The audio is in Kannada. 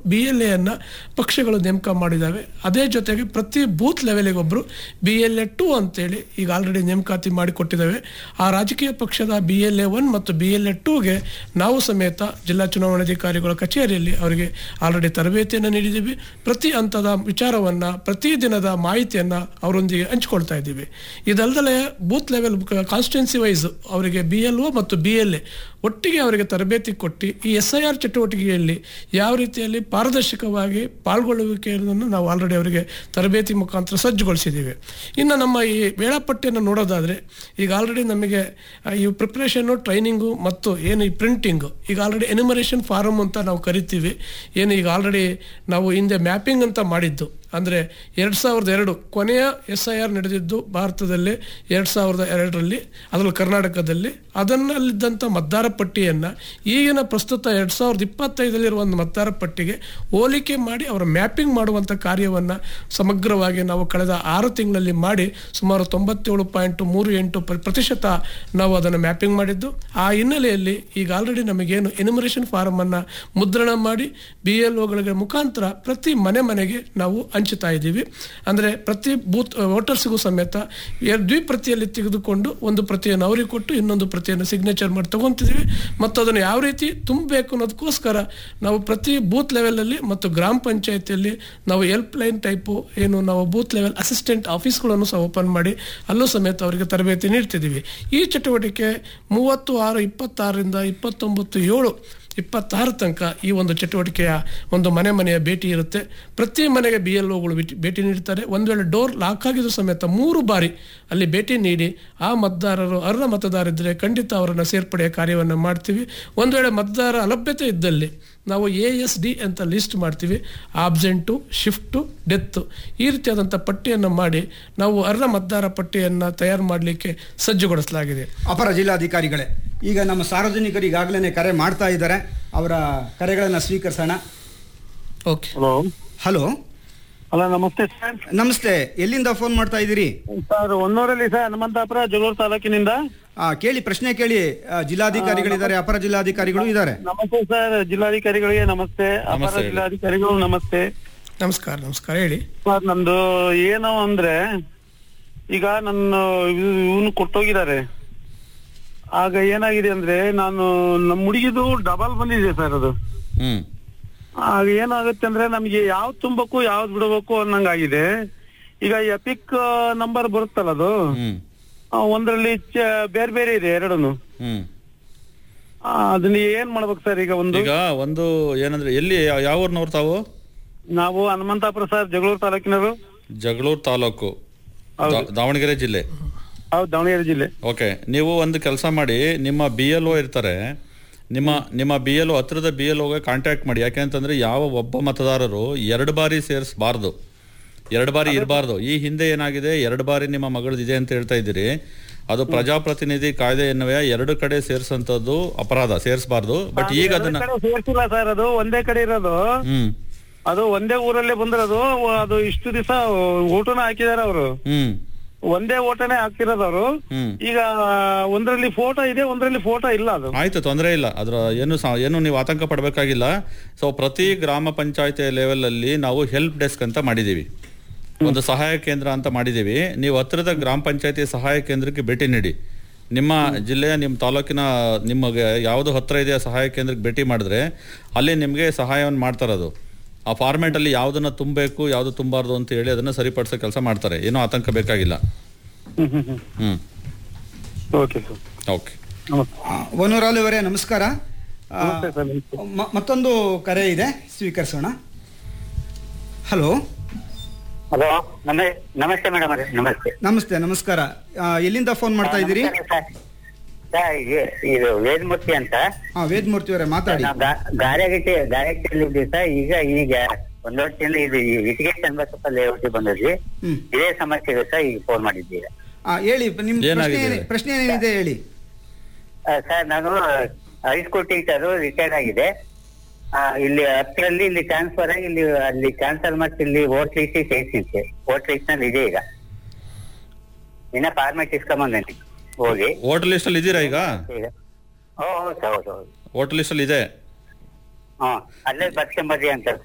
BLA ಅನ್ನ ಪಕ್ಷಗಳು ನೇಮಕ ಮಾಡಿದ್ದಾವೆ. ಅದೇ ಜೊತೆಗೆ ಪ್ರತಿ ಬೂತ್ ಲೆವೆಲ್ಗೆ ಒಬ್ಬರು BLA 2 ಅಂತೇಳಿ ಈಗ ಆಲ್ರೆಡಿ ನೇಮಕಾತಿ ಮಾಡಿಕೊಟ್ಟಿದ್ದಾವೆ. ಆ ರಾಜಕೀಯ ಪಕ್ಷದ BLA 1 ಮತ್ತು BLA 2ಗೆ ನಾವು ಸಮೇತ ಜಿಲ್ಲಾ ಚುನಾವಣಾಧಿಕಾರಿಗಳ ಕಚೇರಿಯಲ್ಲಿ ಅವರಿಗೆ ಆಲ್ರೆಡಿ ತರಬೇತಿಯನ್ನು ನೀಡಿದ್ದೀವಿ. ಪ್ರತಿ ಹಂತದ ವಿಚಾರವನ್ನ, ಪ್ರತಿ ದಿನದ ಮಾಹಿತಿಯನ್ನ ಅವರೊಂದಿಗೆ ಹಂಚಿಕೊಳ್ತಾ ಇದ್ದೀವಿ. ಇದಲ್ಲದೆ ಬೂತ್ ಲೆವೆಲ್ ಕಾನ್ಸ್ಟಿಟ್ಯೂನ್ಸಿ ವೈಸ್ ಅವರಿಗೆ BLO ಮತ್ತು BLA ಒಟ್ಟಿಗೆ ಅವರಿಗೆ ತರಬೇತಿ ಕೊಟ್ಟು ಈ SIR ಚಟುವಟಿಕೆಯಲ್ಲಿ ಯಾವ ರೀತಿಯಲ್ಲಿ ಪಾರದರ್ಶಕವಾಗಿ ಪಾಲ್ಗೊಳ್ಳುವಿಕೆಯನ್ನು ನಾವು ಆಲ್ರೆಡಿ ಅವರಿಗೆ ತರಬೇತಿ ಮುಖಾಂತರ ಸಜ್ಜುಗೊಳಿಸಿದ್ದೀವಿ. ಇನ್ನು ನಮ್ಮ ಈ ವೇಳಾಪಟ್ಟಿಯನ್ನು ನೋಡೋದಾದರೆ ಈಗ ಆಲ್ರೆಡಿ ನಮಗೆ ಈ ಪ್ರಿಪ್ರೇಷನ್ನು, ಟ್ರೈನಿಂಗು ಮತ್ತು ಏನು ಈ ಪ್ರಿಂಟಿಂಗು ಈಗ ಆಲ್ರೆಡಿ ಎನ್ಯುಮರೇಷನ್ ಫಾರಮ್ ಅಂತ ನಾವು ಕರಿತೀವಿ. ಏನು ಈಗ ಆಲ್ರೆಡಿ ನಾವು ಹಿಂದೆ ಮ್ಯಾಪಿಂಗ್ ಅಂತ ಮಾಡಿದ್ದು, ಅಂದರೆ 2002 ಕೊನೆಯ SIR ನಡೆದಿದ್ದು ಭಾರತದಲ್ಲಿ 2002ರಲ್ಲಿ, ಅದರಲ್ಲಿ ಕರ್ನಾಟಕದಲ್ಲಿ. ಅದನ್ನಲ್ಲಿದ್ದಂಥ ಮತದಾರ ಪಟ್ಟಿಯನ್ನು ಈಗಿನ ಪ್ರಸ್ತುತ 2025 ಒಂದು ಮತದಾರ ಪಟ್ಟಿಗೆ ಹೋಲಿಕೆ ಮಾಡಿ ಅವರ ಮ್ಯಾಪಿಂಗ್ ಮಾಡುವಂಥ ಕಾರ್ಯವನ್ನು ಸಮಗ್ರವಾಗಿ ನಾವು ಕಳೆದ 6 ತಿಂಗಳಲ್ಲಿ ಮಾಡಿ ಸುಮಾರು 97.38% ನಾವು ಅದನ್ನು ಮ್ಯಾಪಿಂಗ್ ಮಾಡಿದ್ದು. ಆ ಹಿನ್ನೆಲೆಯಲ್ಲಿ ಈಗ ಆಲ್ರೆಡಿ ನಮಗೇನು ಎನ್ಯುಮರೇಷನ್ ಫಾರಮ್ ಅನ್ನು ಮುದ್ರಣ ಮಾಡಿ BLOಗಳಿಗೆ ಮುಖಾಂತರ ಪ್ರತಿ ಮನೆಗೆ ನಾವು ಹಂಚುತ್ತಾ ಇದ್ದೀವಿ. ಅಂದರೆ ಪ್ರತಿ ಬೂತ್ ವೋಟರ್ಸ್ಗೂ ಸಮೇತ ದ್ವಿಪ್ರತಿಯಲ್ಲಿ ತೆಗೆದುಕೊಂಡು ಒಂದು ಪ್ರತಿಯನ್ನು ಅವರಿಗೆ ಕೊಟ್ಟು ಇನ್ನೊಂದು ಪ್ರತಿಯನ್ನು ಸಿಗ್ನೇಚರ್ ಮಾಡಿ ತಗೊಂತಿದ್ದೀವಿ. ಮತ್ತು ಅದನ್ನು ಯಾವ ರೀತಿ ತುಂಬಬೇಕು ಅನ್ನೋದಕ್ಕೋಸ್ಕರ ನಾವು ಪ್ರತಿ ಬೂತ್ ಲೆವೆಲಲ್ಲಿ ಮತ್ತು ಗ್ರಾಮ ಪಂಚಾಯತಿಯಲ್ಲಿ ನಾವು ಹೆಲ್ಪ್ ಲೈನ್ ಟೈಪು ಏನು ನಾವು ಬೂತ್ ಲೆವೆಲ್ ಅಸಿಸ್ಟೆಂಟ್ ಆಫೀಸ್ಗಳನ್ನು ಸಹ ಓಪನ್ ಮಾಡಿ ಅಲ್ಲೂ ಸಮೇತ ಅವರಿಗೆ ತರಬೇತಿ ನೀಡ್ತಿದ್ದೀವಿ. ಈ ಚಟುವಟಿಕೆ 30/6/26ರಿಂದ 29/7/26 ತನಕ ಈ ಒಂದು ಚಟುವಟಿಕೆಯ ಒಂದು ಮನೆಯ ಭೇಟಿ ಇರುತ್ತೆ. ಪ್ರತಿ ಮನೆಗೆ BLOಗಳು ಭೇಟಿ ನೀಡ್ತಾರೆ. ಒಂದು ವೇಳೆ ಡೋರ್ ಲಾಕ್ ಆಗಿದ್ರು ಸಮೇತ 3 ಬಾರಿ ಅಲ್ಲಿ ಭೇಟಿ ನೀಡಿ ಆ ಮತದಾರರು ಅರ್ಹ ಮತದಾರರಿದ್ದರೆ ಖಂಡಿತ ಅವರನ್ನು ಸೇರ್ಪಡೆಯ ಕಾರ್ಯವನ್ನು ಮಾಡ್ತೀವಿ. ಒಂದು ವೇಳೆ ಮತದಾರ ಅಲಭ್ಯತೆ ಇದ್ದಲ್ಲಿ ನಾವು ASD ಅಂತ ಲಿಸ್ಟ್ ಮಾಡ್ತೀವಿ, ಆಬ್ಸೆಂಟು, ಶಿಫ್ಟು, ಡೆತ್ತು, ಈ ರೀತಿಯಾದಂಥ ಪಟ್ಟಿಯನ್ನು ಮಾಡಿ ನಾವು ಅರ್ಹ ಮತದಾರ ಪಟ್ಟಿಯನ್ನು ತಯಾರು ಮಾಡಲಿಕ್ಕೆ ಸಜ್ಜುಗೊಳಿಸಲಾಗಿದೆ. ಅಪರ ಜಿಲ್ಲಾಧಿಕಾರಿಗಳೇ, ಈಗ ನಮ್ಮ ಸಾರ್ವಜನಿಕರು ಈಗಾಗಲೇ ಕರೆ ಮಾಡ್ತಾ ಇದ್ದಾರೆ, ಅವರ ಕರೆಗಳನ್ನು ಸ್ವೀಕರಿಸೋಣ. ಓಕೆ. ಹಲೋ. ಹಲೋ, ನಮಸ್ತೆ ಸರ್. ನಮಸ್ತೆ. ಎಲ್ಲಿಂದ ಫೋನ್ ಮಾಡ್ತಾ ಇದ್ದೀರಿ? ಸರ್, ಹೊನ್ನೂರಲ್ಲಿ ಸರ್, ಹನುಮಂತಾಪುರ, ಜಗಳೂರು ತಾಲೂಕಿನಿಂದ. ಕೇಳಿ, ಪ್ರಶ್ನೆ ಕೇಳಿ. ಜಿಲ್ಲಾಧಿಕಾರಿಗಳಿದ್ದಾರೆ, ಅಪರ ಜಿಲ್ಲಾಧಿಕಾರಿಗಳು ಇದ್ದಾರೆ. ನಮಸ್ತೆ ಸರ್, ಜಿಲ್ಲಾಧಿಕಾರಿಗಳಿಗೆ ನಮಸ್ತೆ, ಅಪರ ಜಿಲ್ಲಾಧಿಕಾರಿಗಳು ನಮಸ್ತೆ. ನಮಸ್ಕಾರ. ಹೇಳಿ ಸರ್. ನಮ್ದು ಏನು ಅಂದ್ರೆ, ಈಗ ನನ್ನ ಇವನು ಕೊಟ್ಟೋಗಿದ್ದಾರೆ. ಆಗ ಏನಾಗಿದೆ ಅಂದ್ರೆ, ನಮ್ಮ ಹುಡುಗಿದು ಡಬಲ್ ಬಂದಿದೆ ಸರ್. ಅದು ಆಗ ಏನಾಗುತ್ತೆ ಅಂದ್ರೆ, ನಮ್ಗೆ ಯಾವ್ದು ತುಂಬಬೇಕು ಯಾವ್ದು ಬಿಡಬೇಕು ಅನ್ನಂಗಾಗಿದೆ. ಈಗ ಎಪಿಕ್ ನಂಬರ್ ಬರುತ್ತಲ್ಲ, ಅದು ಒಂದ್ರಲ್ಲಿ ಬೇರೆ ಬೇರೆ ಇದೆ ಎರಡನ್ನು. ಅದನ್ನ ಏನ್ ಮಾಡ್ಬೇಕು ಸರ್? ಈಗ ಒಂದು ಏನಂದ್ರೆ, ಎಲ್ಲಿ ಯಾವ ಊರ್ನವ್ರು ತಾವು? ನಾವು ಹನುಮಂತಾಪುರ ಸರ್, ಜಗಳೂರು ತಾಲೂಕಿನವರು. ಜಗಳೂರು ತಾಲೂಕು, ದಾವಣಗೆರೆ ಜಿಲ್ಲೆ. ಹೌದು, ದಾವಣಗೆರೆ ಜಿಲ್ಲೆ. ಓಕೆ. ನೀವು ಒಂದು ಕೆಲಸ ಮಾಡಿ, ನಿಮ್ಮ BLO ಇರ್ತಾರೆ, ನಿಮ್ಮ BLO ಹತ್ರದ BLOಗೆ ಕಾಂಟ್ಯಾಕ್ಟ್ ಮಾಡಿ. ಯಾಕೆಂತಂದ್ರೆ ಯಾವ ಒಬ್ಬ ಮತದಾರರು 2 ಬಾರಿ ಸೇರಿಸಬಾರ್ದು, 2 ಬಾರಿ ಇರಬಾರ್ದು. ಈ ಹಿಂದೆ ಏನಾಗಿದೆ, 2 ಬಾರಿ ನಿಮ್ಮ ಮಗಳದ್ದು ಇದೆ ಅಂತ ಹೇಳ್ತಾ ಇದ್ದೀರಿ. ಅದು ಪ್ರಜಾಪ್ರತಿನಿಧಿ ಕಾಯ್ದೆ ಎನ್ನುವ 2 ಕಡೆ ಸೇರಿಸಂತದ್ದು ಅಪರಾಧ, ಸೇರಿಸಬಾರ್ದು. ಬಟ್ ಈಗ ಅದನ್ನ ಸೇರ್ಸಿಲ್ಲ ಸರ್. ಅದು ಒಂದೇ ಕಡೆ ಇರೋದು, ಅದು ಒಂದೇ ಊರಲ್ಲೇ ಬಂದಿರೋದು. ಅದು ಇಷ್ಟು ದಿವಸ ಓಟನ ಹಾಕಿದಾರೆ ಅವರು, ಒಂದೇ ಓಟನೇ ಹಾಕ್ತಿರೋದವರು. ಈಗ ಒಂದ್ರಲ್ಲಿ ಫೋಟೋ ಇದೆ, ಒಂದ್ರಲ್ಲಿ ಫೋಟೋ ಇಲ್ಲ. ಅದು ಆಯ್ತು, ತೊಂದರೆ ಇಲ್ಲ. ಅದ್ರ ಏನು ನೀವು ಆತಂಕ ಪಡಬೇಕಾಗಿಲ್ಲ. ಸೊ ಪ್ರತಿ ಗ್ರಾಮ ಪಂಚಾಯತಿ ಲೆವೆಲ್ ಅಲ್ಲಿ ನಾವು ಹೆಲ್ಪ್ ಡೆಸ್ಕ್ ಅಂತ ಮಾಡಿದೀವಿ, ಒಂದು ಸಹಾಯ ಕೇಂದ್ರ ಅಂತ ಮಾಡಿದೀವಿ. ನೀವು ಹತ್ತಿರದ ಗ್ರಾಮ ಪಂಚಾಯತಿ ಸಹಾಯ ಕೇಂದ್ರಕ್ಕೆ ಭೇಟಿ ನೀಡಿ. ನಿಮ್ಮ ಜಿಲ್ಲೆಯ, ನಿಮ್ಮ ತಾಲೂಕಿನ, ನಿಮಗೆ ಯಾವುದು ಹತ್ರ ಇದೆಯಾ ಸಹಾಯ ಕೇಂದ್ರಕ್ಕೆ ಭೇಟಿ ಮಾಡಿದ್ರೆ ಅಲ್ಲಿ ನಿಮಗೆ ಸಹಾಯವನ್ನು ಮಾಡ್ತಾರದು. ಆ ಫಾರ್ಮ್ಯಾಟ್ ಅಲ್ಲಿ ಯಾವ್ದನ್ನ ತುಂಬಬೇಕು, ಯಾವ್ದು ತುಂಬಾರ್ದು ಅಂತ ಹೇಳಿ ಅದನ್ನ ಸರಿಪಡಿಸೋ ಕೆಲಸ ಮಾಡ್ತಾರೆ. ಏನೋ ಆತಂಕ ಬೇಕಾಗಿಲ್ಲ. ಓಕೆ. ವನೂರಾಲು ಅವರೇ ನಮಸ್ಕಾರ. ಮತ್ತೊಂದು ಕರೆ ಇದೆ, ಸ್ವೀಕರಿಸೋಣ. ಹಲೋ. ಹಲೋ, ನಮಸ್ತೆ ಮೇಡಮ್. ನಮಸ್ತೆ. ನಮಸ್ಕಾರ. ಎಲ್ಲಿಂದ ಫೋನ್ ಮಾಡ್ತಾ ಇದ್ದೀರಿ? ಇದು ವೇದಮೂರ್ತಿ ಅಂತ. ವೇದಮೂರ್ತಿ ಅವರೇ ಮಾತಾಡಿ. ಗಾಯಕಟ್ಟಿಯಲ್ಲಿ ಸರ್, ಈಗ 1 ವರ್ಷದಿಂದ ಇದು ಇಟಿಗೆ ಚನ್ನಬಸಪ್ಪ ಲೇಔಟ್ ಬಂದಿದ್ವಿ. ಇದೇ ಸಮಸ್ಯೆ ಇದೆ ಸರ್, ಈಗ ಫೋನ್ ಮಾಡಿದ್ದೀರಾ. ಹೇಳಿ, ನಿಮ್ ಪ್ರಶ್ನೆ ಏನಿದೆ ಹೇಳಿ. ಸರ್, ನಾನು ಹೈಸ್ಕೂಲ್ ಟೀಚರು, ರಿಟೈರ್ಡ್ ಆಗಿದೆ. ಇಲ್ಲಿ ಹತ್ತರಲ್ಲಿ ಇಲ್ಲಿ ಟ್ರಾನ್ಸ್ಫರ್ ಆಗಿ ಅಲ್ಲಿ ಕ್ಯಾನ್ಸಲ್ ಮಾಡಿ ಇಲ್ಲಿ ವೋಟ್ ಲಿಸ್ಟ್ ಸೇರಿಸಿದ್ದೆ. ವೋಟ್ ಲಿಸ್ಟ್ ನಲ್ಲಿ ಇದೆ ಈಗ. ಇನ್ನ ಫಾರ್ಮೆಟ್ ಇಸ್ಕೊಂಬಂದೇನೆ ಹೋಗಿ. ವೋಟರ್ ಲಿಸ್ಟ್ ಅಲ್ಲಿ ಇದ್ದೀರಾ ಈಗ? ಹೌದು. ವೋಟರ್ ಲಿಸ್ಟ್ ಅಲ್ಲಿ ಇದೆ. ಅಲ್ಲೇ ಬರ್ಕೊಂಬರ್ರಿ ಅಂತ